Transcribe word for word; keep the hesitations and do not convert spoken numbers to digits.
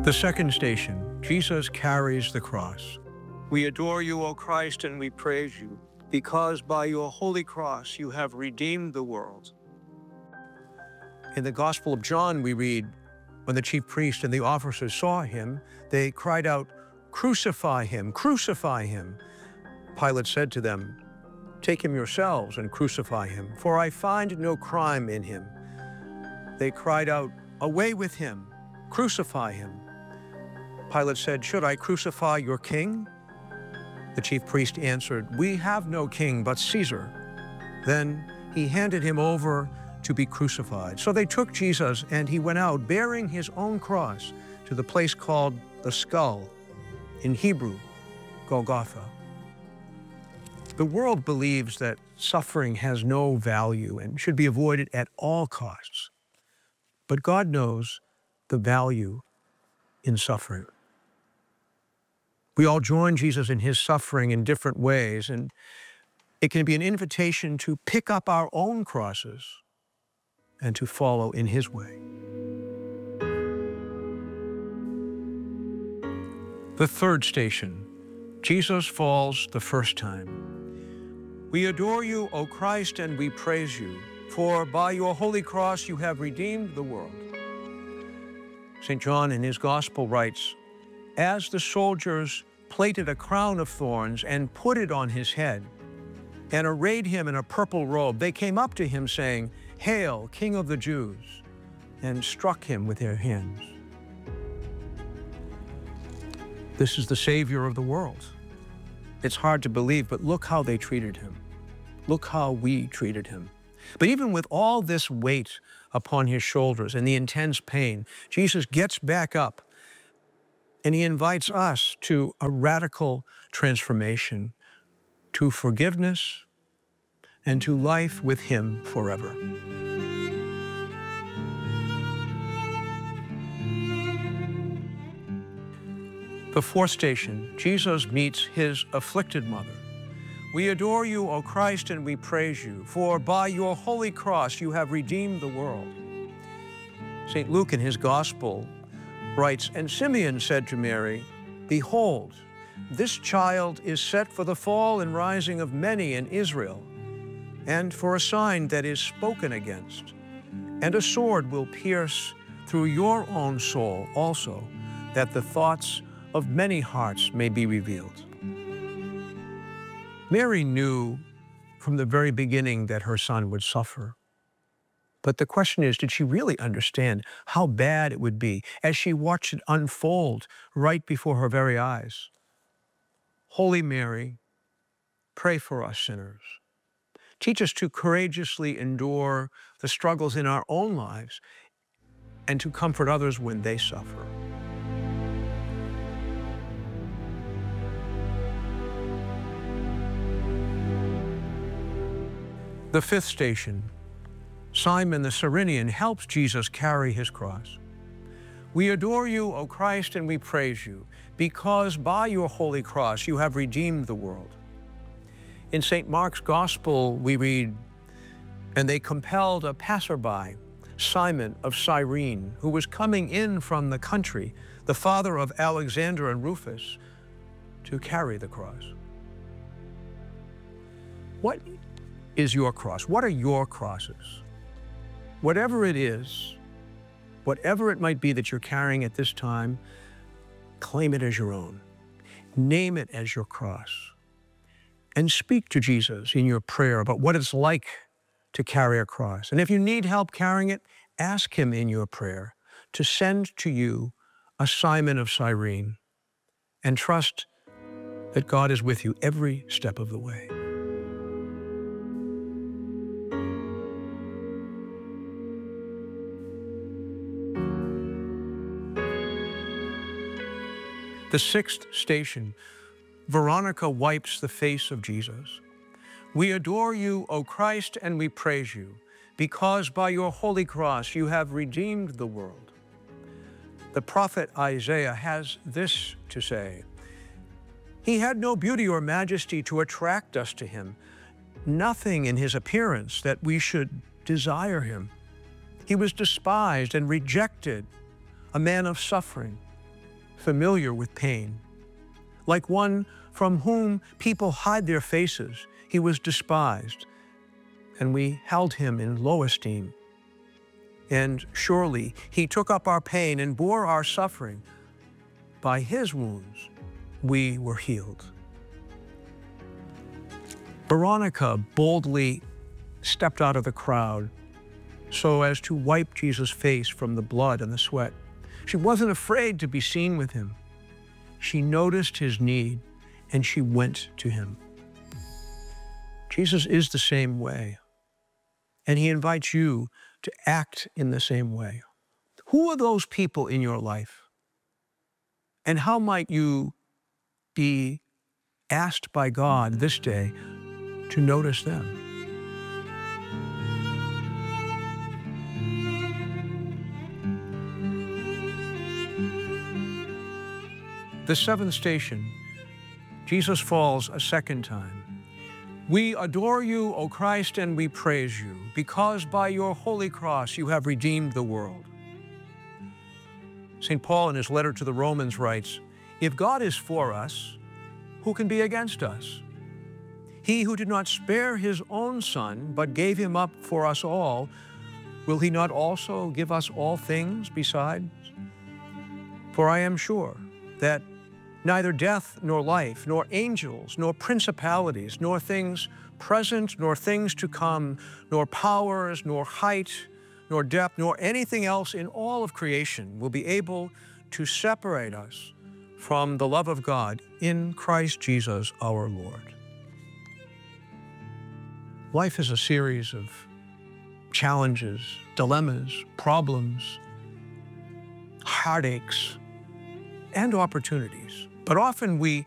The second station, Jesus carries the cross. We adore you, O Christ, and we praise you, because by your holy cross you have redeemed the world. In the Gospel of John, we read, when the chief priest and the officers saw him, they cried out, "Crucify him, crucify him." Pilate said to them, "Take him yourselves and crucify him, for I find no crime in him." They cried out, "Away with him, crucify him." Pilate said, "Should I crucify your king?" The chief priest answered, "We have no king but Caesar." Then he handed him over to be crucified. So they took Jesus, and he went out bearing his own cross to the place called the Skull, in Hebrew, Golgotha. The world believes that suffering has no value and should be avoided at all costs. But God knows the value in suffering. We all join Jesus in his suffering in different ways, and it can be an invitation to pick up our own crosses and to follow in his way. The third station, Jesus falls the first time. We adore you, O Christ, and we praise you, for by your holy cross you have redeemed the world. Saint John in his Gospel writes, as the soldiers plaited a crown of thorns and put it on his head and arrayed him in a purple robe, they came up to him saying, "Hail, King of the Jews," and struck him with their hands. This is the Savior of the world. It's hard to believe, but look how they treated him. Look how we treated him. But even with all this weight upon his shoulders and the intense pain, Jesus gets back up and he invites us to a radical transformation, to forgiveness, and to life with him forever. The fourth station, Jesus meets his afflicted mother. We adore you, O Christ, and we praise you, for by your holy cross you have redeemed the world. Saint Luke in his Gospel writes, and Simeon said to Mary, "Behold, this child is set for the fall and rising of many in Israel, and for a sign that is spoken against. And a sword will pierce through your own soul also, that the thoughts of many hearts may be revealed." Mary knew from the very beginning that her son would suffer. But the question is, did she really understand how bad it would be as she watched it unfold right before her very eyes? Holy Mary, pray for us sinners. Teach us to courageously endure the struggles in our own lives and to comfort others when they suffer. The fifth station, Simon the Cyrenian helps Jesus carry his cross. We adore you, O Christ, and we praise you, because by your holy cross you have redeemed the world. In Saint Mark's Gospel, we read, and they compelled a passerby, Simon of Cyrene, who was coming in from the country, the father of Alexander and Rufus, to carry the cross. What is your cross? What are your crosses? Whatever it is, whatever it might be that you're carrying at this time, claim it as your own. Name it as your cross. And speak to Jesus in your prayer about what it's like to carry a cross. And if you need help carrying it, ask him in your prayer to send to you a Simon of Cyrene, and trust that God is with you every step of the way. The sixth station, Veronica wipes the face of Jesus. We adore you, O Christ, and we praise you, because by your holy cross you have redeemed the world. The prophet Isaiah has this to say, he had no beauty or majesty to attract us to him, nothing in his appearance that we should desire him. He was despised and rejected, a man of suffering, familiar with pain. Like one from whom people hide their faces, he was despised, and we held him in low esteem. And surely he took up our pain and bore our suffering. By his wounds, we were healed. Veronica boldly stepped out of the crowd so as to wipe Jesus' face from the blood and the sweat. She wasn't afraid to be seen with him. She noticed his need, and she went to him. Jesus is the same way, and he invites you to act in the same way. Who are those people in your life? And how might you be asked by God this day to notice them? The seventh station, Jesus falls a second time. We adore you, O Christ, and we praise you, because by your holy cross you have redeemed the world. Saint Paul in his letter to the Romans writes, if God is for us, who can be against us? He who did not spare his own son, but gave him up for us all, will he not also give us all things besides? For I am sure that neither death nor life, nor angels, nor principalities, nor things present, nor things to come, nor powers, nor height, nor depth, nor anything else in all of creation will be able to separate us from the love of God in Christ Jesus our Lord. Life is a series of challenges, dilemmas, problems, heartaches, and opportunities. But often we